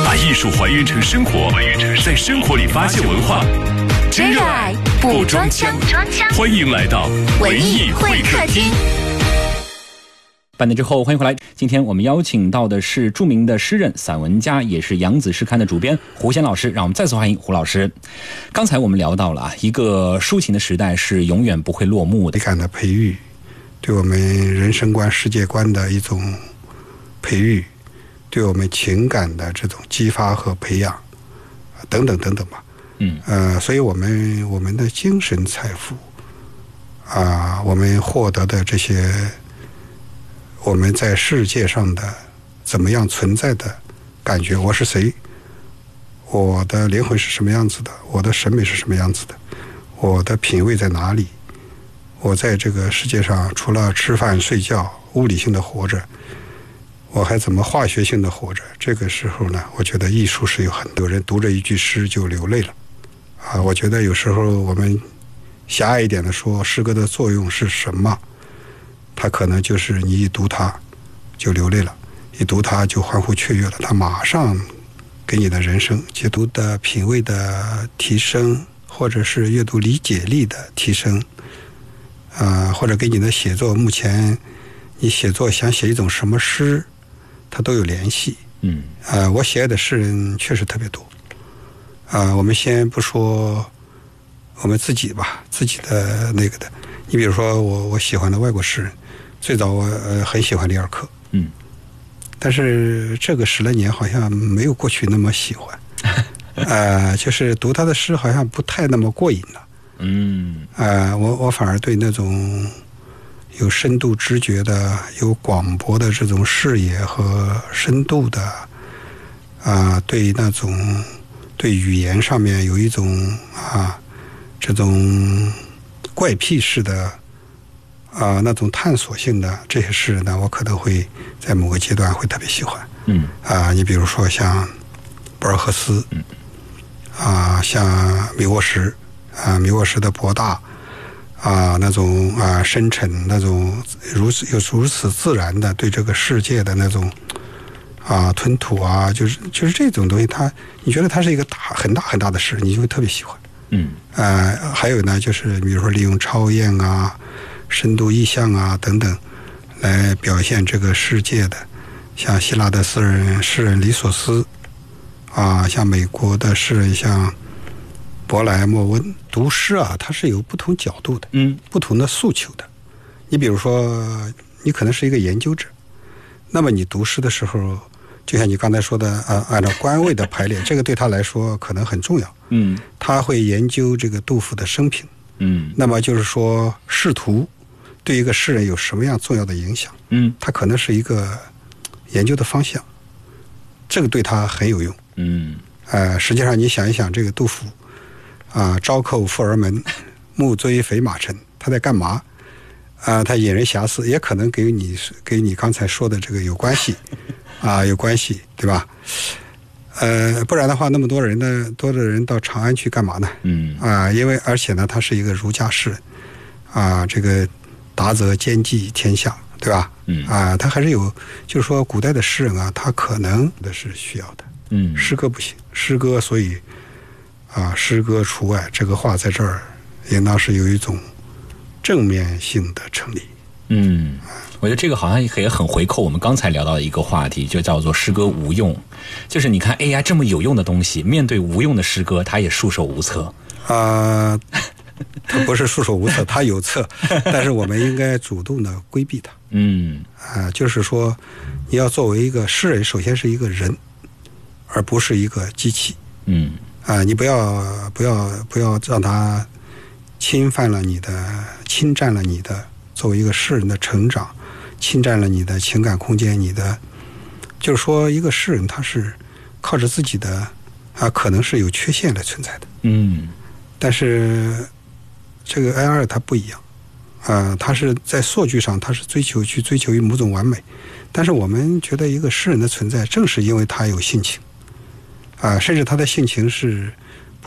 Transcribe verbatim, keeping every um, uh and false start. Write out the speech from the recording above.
把艺术还原成生活，在生活里发现文化，真热爱不装腔。欢迎来到文艺会客厅。 半点之后，欢迎回来。今天我们邀请到的是著名的诗人、散文家，也是扬子诗刊的主编胡先老师。让我们再次欢迎胡老师。刚才我们聊到了啊，一个抒情的时代是永远不会落幕的。 美感的培育，对我们人生观、世界观的一种培育，对我们情感的这种激发和培养，等等等等吧。 嗯， 呃，所以我们我们的精神财富啊、呃，我们获得的这些。我们在世界上的怎么样存在的感觉，我是谁，我的灵魂是什么样子的，我的审美是什么样子的，我的品味在哪里，我在这个世界上除了吃饭睡觉物理性的活着，我还怎么化学性的活着。这个时候呢，我觉得艺术是有很多人读着一句诗就流泪了啊。我觉得有时候我们狭隘一点的说，诗歌的作用是什么，他可能就是你一读它就流泪了，一读它就欢呼雀跃了，他马上给你的人生解读的品味的提升，或者是阅读理解力的提升，啊、呃，或者跟你的写作，目前你写作想写一种什么诗，它都有联系。 嗯， 呃，我喜爱的诗人确实特别多。啊、呃，我们先不说我们自己吧，自己的那个的，你比如说我我喜欢的外国诗人。最早我、呃、很喜欢里尔克， 嗯，但是这个十来年好像没有过去那么喜欢，呃，就是读他的诗好像不太那么过瘾了， 嗯， 呃，我我反而对那种有深度知觉的、有广博的这种视野和深度的，啊、呃，对那种对语言上面有一种啊这种怪癖式的。啊、呃，那种探索性的这些诗人呢，我可能会在某个阶段会特别喜欢。 嗯， 啊、呃，你比如说像博尔赫斯， 嗯， 啊、呃，像米沃什，啊、呃，米沃什的博大，啊、呃，那种啊、呃、深沉，那种如此有如此自然的对这个世界的那种啊、呃、吞吐啊，就是就是这种东西，它你觉得它是一个大很大很大的诗，你就会特别喜欢。 嗯， 呃，还有呢，就是比如说利用超验啊。深度意象啊等等来表现这个世界的，像希腊的诗人诗人李索斯啊，像美国的诗人像伯莱莫温，读诗啊它是有不同角度的， 嗯， 不同的诉求的。你比如说你可能是一个研究者，那么你读诗的时候就像你刚才说的啊，按照官位的排列，这个对他来说可能很重要。 嗯， 他会研究这个杜甫的生平， 嗯， 那么就是说仕途对一个诗人有什么样重要的影响？ 嗯， 他可能是一个研究的方向，这个对他很有用。 嗯， 呃，实际上你想一想，这个杜甫啊，朝扣富儿门，暮追肥马尘，他在干嘛？啊、呃，他引人遐思，也可能给你给你刚才说的这个有关系啊，有关系，对吧？呃，不然的话，那么多人呢，多的人到长安去干嘛呢？ 嗯， 啊，因为而且呢，他是一个儒家诗人，啊，这个。达则兼济天下，对吧？ 嗯啊，他还是有，就是说，古代的诗人啊，他可能的是需要的。 嗯， 诗歌不行，诗歌所以啊，诗歌除外。这个话在这儿应当是有一种正面性的成立。 嗯，我觉得这个好像也很回扣我们刚才聊到的一个话题，就叫做诗歌无用。就是你看 A I 这么有用的东西，面对无用的诗歌，它也束手无策。 啊。他不是束手无策，他有策，但是我们应该主动的规避它。 嗯， 啊，就是说，你要作为一个诗人，首先是一个人，而不是一个机器。 嗯， 啊，你不要不要不要让他侵犯了你的，侵占了你的作为一个诗人的成长，侵占了你的情感空间，你的，就是说，一个诗人他是靠着自己的啊，可能是有缺陷来存在的。 嗯， 但是。这个 A I 它不一样，啊、呃，它是在数据上，它是追求去追求于某种完美，但是我们觉得一个诗人的存在，正是因为他有性情，啊、呃，甚至他的性情是